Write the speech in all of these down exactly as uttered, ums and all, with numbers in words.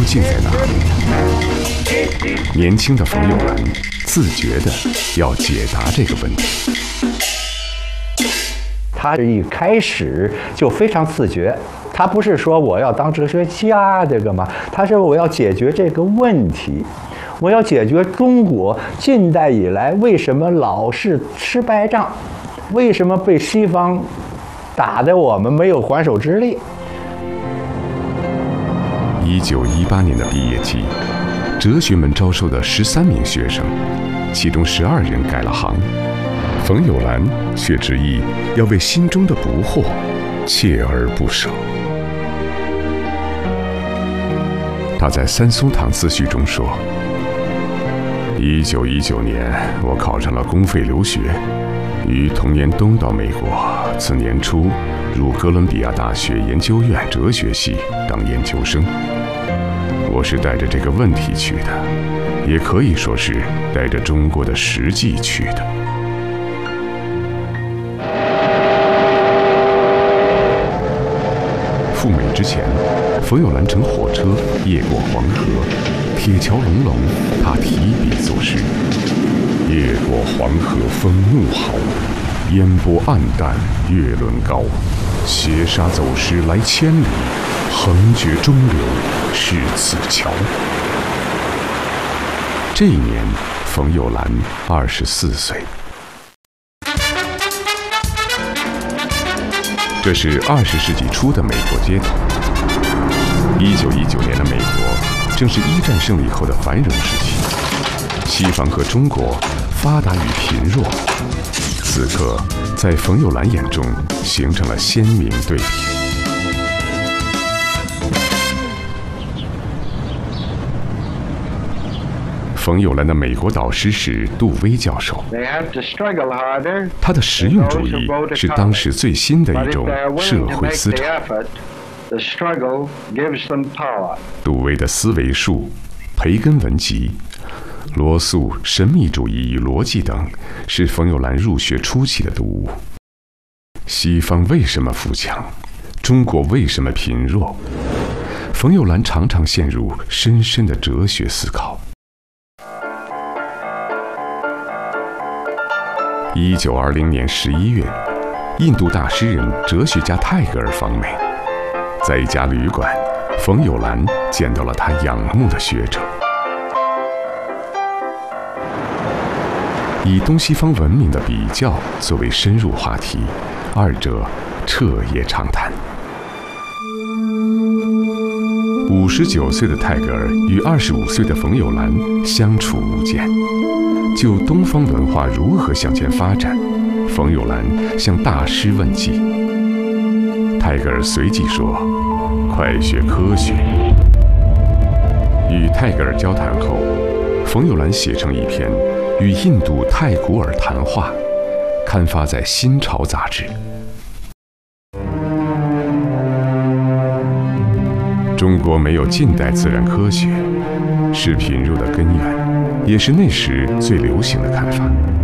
竟在哪里？年轻的冯友兰自觉地要解答这个问题。 他一开始就非常自觉，他不是说我要当哲学家这个嘛，他说我要解决这个问题，我要解决中国近代以来为什么老是吃败仗，为什么被西方打得我们没有还手之力。 一九一八年的毕业季，哲学门招收的十三名学生，其中十二人改了行，冯友兰却执意要为心中的不惑锲而不舍。他在三松堂自序中说：一九一九年，我考上了公费留学，于同年冬到美国，次年初入哥伦比亚大学研究院哲学系当研究生。我是带着这个问题去的，也可以说是带着中国的实际去的。赴美之前，冯友兰乘火车夜过黄河，铁桥隆隆，他提笔作诗：夜过黄河风怒号，烟波暗淡月轮高。斜沙走石来千里，横绝中流是此桥。这一年，冯友兰二十四岁。这是二十世纪初的美国街头。一九一九年的美国正是一战胜利后的繁荣时期，西方和中国发达与贫弱，此刻在冯友兰眼中形成了鲜明对比。冯友兰的美国导师是杜威教授，他的实用主义是当时最新的一种社会思潮。杜威的思维术、培根文集、罗素神秘主义与逻辑等是冯友兰入学初期的读物。西方为什么富强？中国为什么贫弱？冯友兰常常陷入深深的哲学思考。一九二零年十一月，印度大诗人、哲学家泰戈尔访美，在一家旅馆，冯友兰见到了他仰慕的学者。以东西方文明的比较作为深入话题，二者彻夜长谈。五十九岁的泰戈尔与二十五岁的冯友兰相处无间。就东方文化如何向前发展，冯友兰向大师问计。泰戈尔随即说：“快学科学。”与泰戈尔交谈后，冯友兰写成一篇《与印度太古尔谈话》，刊发在《新潮》杂志。中国没有近代自然科学，是贫弱的根源。也是那时最流行的看法。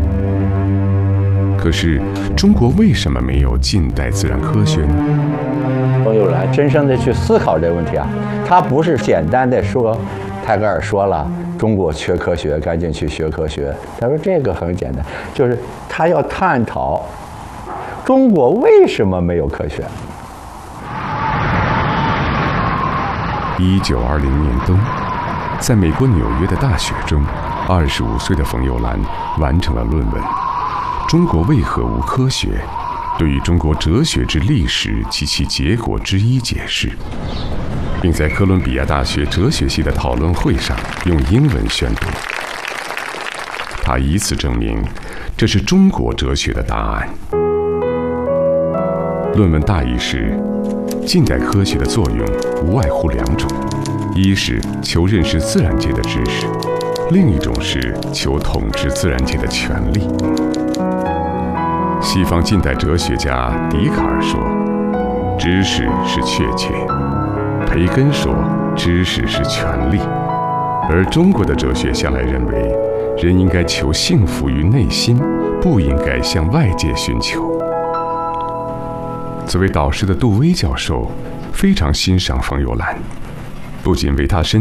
可是，中国为什么没有近代自然科学呢？ 冯友兰真正的去思考这个问题啊，他不是简单的说，泰戈尔说了中国缺科学，赶紧去学科学。他说这个很简单，就是他要探讨中国为什么没有科学。 一九二零年冬，在美国纽约的大雪中，二十五岁的冯友兰完成了论文《中国为何无科学》，对于中国哲学之历史及其结果之一解释，并在哥伦比亚大学哲学系的讨论会上用英文宣读。他以此证明，这是中国哲学的答案。论文大意是：近代科学的作用无外乎两种，一是求认识自然界的知识，另一种是求统治自然界的权利。西方近代哲学家笛卡尔说，知识是确切；培根说，知识是权利。而中国的哲学向来认为，人应该求幸福于内心，不应该向外界寻求。作为导师的杜威教授非常欣赏冯友兰，不仅为他申